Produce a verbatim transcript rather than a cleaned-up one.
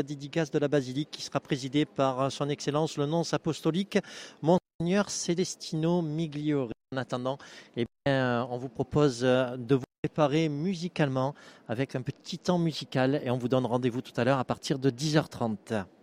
dédicace de la basilique qui sera présidée par son Excellence le nonce apostolique Monseigneur Celestino Migliori. En attendant, eh bien, on vous propose de vous préparer musicalement avec un petit temps musical et on vous donne rendez-vous tout à l'heure à partir de dix heures trente.